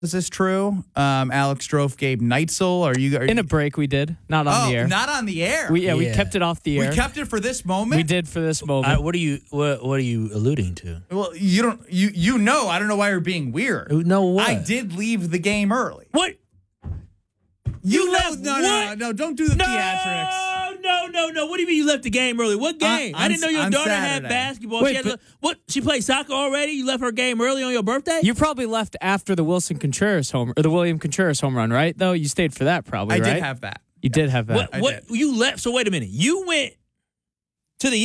Is this true? Alex Strofe, Gabe Neitzel. Are you In a break we did, not on the air. Not on the air. We kept it off the air. We kept it for this moment. We did for this moment. What are you alluding to? Well, you don't. You know. I don't know why you're being weird. No, what? I did leave the game early. What? You left? No. Don't do the theatrics. No. What do you mean you left the game early? What game? I didn't know your daughter had basketball. Wait, She played soccer already? You left her game early on your birthday? You probably left after the William Contreras home run, right? Though you stayed for that, probably. I right? did have that. You did have that. What you left? So wait a minute. You went to the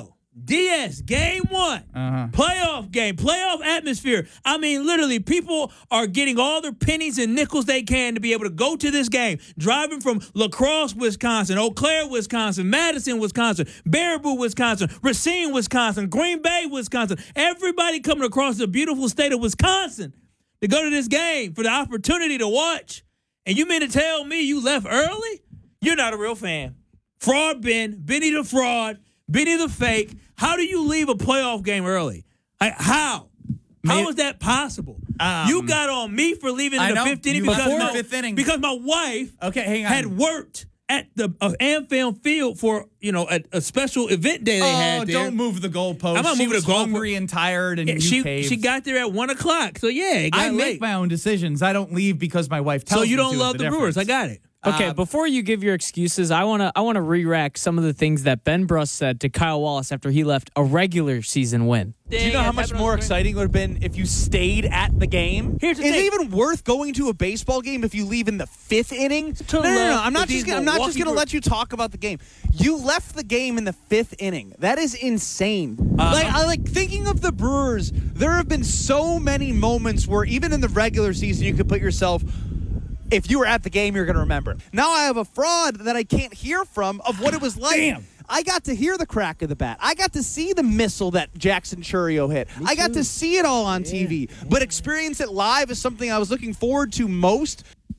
NLDS game 1, playoff game, playoff atmosphere. I mean, literally, people are getting all their pennies and nickels they can to be able to go to this game. Driving from La Crosse, Wisconsin, Eau Claire, Wisconsin, Madison, Wisconsin, Baraboo, Wisconsin, Racine, Wisconsin, Green Bay, Wisconsin. Everybody coming across the beautiful state of Wisconsin to go to this game for the opportunity to watch. And you mean to tell me you left early? You're not a real fan. Fraud Ben, Benny the fraud, Benny the fake. How do you leave a playoff game early? How? How is that possible? You got on me for leaving in the fifth inning because my wife had worked at the Anfield Field for a special event day they had there. Don't move the goalpost. I'm not moving the goalpost. Hungry and tired, and she got there at 1:00. So it got I late. make my own decisions. I don't leave because my wife tells me. So you don't to, love the Brewers. I got it. Okay, before you give your excuses, I wanna re-rack some of the things that Ben Bruss said to Kyle Wallace after he left a regular season win. Do you know how much more exciting it would have been if you stayed at the game? Here's the Is thing. it even worth going to a baseball game if you leave in the 5th inning? No. I'm not just going to let you talk about the game. You left the game in the 5th inning. That is insane. I like thinking of the Brewers. There have been so many moments where even in the regular season you could put yourself. If you were at the game, you're going to remember it. Now I have a fraud that I can't hear from of what it was like. Damn. I got to hear the crack of the bat. I got to see the missile that Jackson Churio hit. I got to see it all on TV. But experience it live is something I was looking forward to most.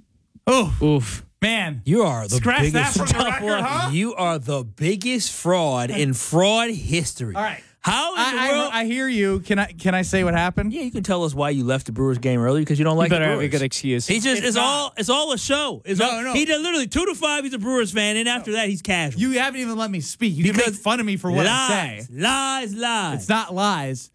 Oof. Man. You are the Scratch biggest that from the record, huh? You are the biggest fraud in fraud history. All right. How in the world? I hear you. Can I say what happened? Yeah, you can tell us why you left the Brewers game early because you don't like You better the have Brewers. a good excuse. It's all a show. No. He did literally 2 to 5. He's a Brewers fan, and after that, he's casual. You haven't even let me speak. You can make fun of me for what I say. Lies. It's not lies.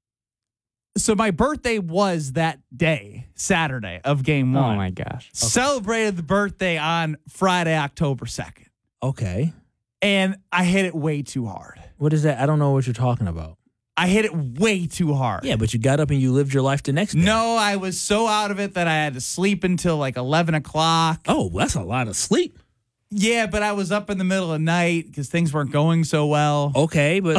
So my birthday was that day, Saturday of game 1. Oh my gosh. Celebrated the birthday on Friday, October 2nd. Okay. And I hit it way too hard. What is that? I don't know what you're talking about. I hit it way too hard. Yeah, but you got up and you lived your life the next day. No, I was so out of it that I had to sleep until like 11 o'clock. Oh, that's a lot of sleep. Yeah, but I was up in the middle of the night because things weren't going so well. Okay, but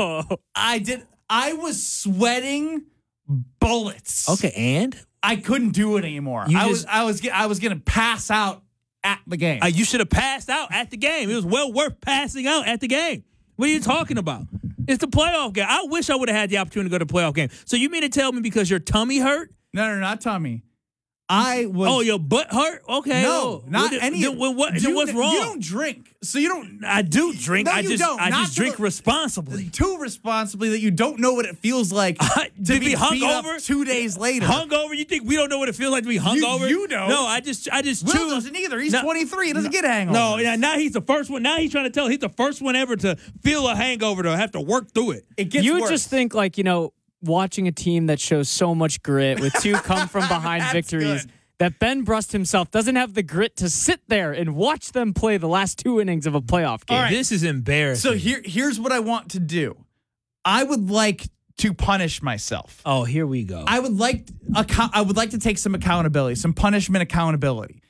I was sweating bullets. Okay, and I couldn't do it anymore. I was gonna pass out at the game. you should have passed out at the game. It was well worth passing out at the game. What are you talking about? It's the playoff game. I wish I would have had the opportunity to go to the playoff game. So you mean to tell me because your tummy hurt? No, not tummy. I was. Oh, your butt hurt? Okay. No, not any. Then what's wrong? You don't drink, so you don't. I do drink. No, I you don't. I Not just drink responsibly. Too responsibly that you don't know what it feels like to be beat up hungover 2 days later. Hungover? You think we don't know what it feels like to be hungover? You know. No, I just Will choose. doesn't either. He's 23. He doesn't get hangovers. No, now he's the first one. Now he's trying to tell he's the first one ever to feel a hangover to have to work through it. It gets You worse. would just think watching a team that shows so much grit with 2 come from behind victories. Good. That Ben Brust himself doesn't have the grit to sit there and watch them play the last 2 innings of a playoff game. All right. This is embarrassing. So here's what I want to do. I would like to punish myself. Oh, here we go. I would like to take some accountability, some punishment accountability.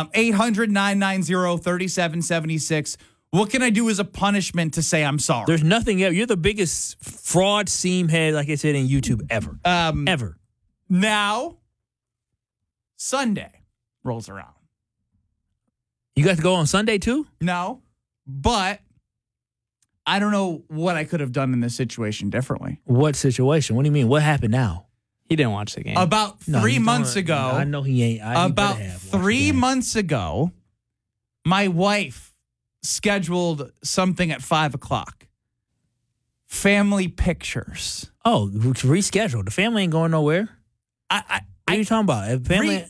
800-990-3776. What can I do as a punishment to say I'm sorry? There's nothing else. You're the biggest fraud seam head, like I said, in YouTube ever. Ever. Now, Sunday rolls around. You got to go on Sunday too? No, but I don't know what I could have done in this situation differently. What situation? What do you mean? What happened now? He didn't watch the game. About 3 months ago. I know he ain't. About 3 months ago, my wife scheduled something at 5 o'clock. Family pictures. Oh, rescheduled. The family ain't going nowhere. What are you talking about? Family.